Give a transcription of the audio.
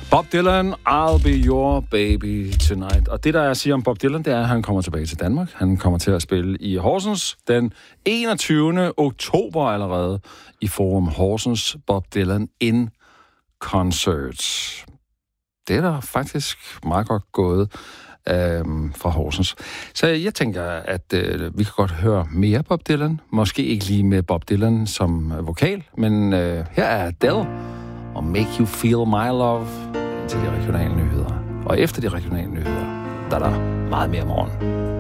Bob Dylan, I'll be your baby tonight. Og det, der jeg siger om Bob Dylan, det er, at han kommer tilbage til Danmark. Han kommer til at spille i Horsens den 21. oktober allerede i Forum Horsens Bob Dylan in Concert. Det er der faktisk meget godt gået fra Horsens. Så jeg tænker, at vi kan godt høre mere Bob Dylan. Måske ikke lige med Bob Dylan som vokal, men her er Adele og Make You Feel My Love til de regionale nyheder. Og efter de regionale nyheder, der er der meget mere morgen.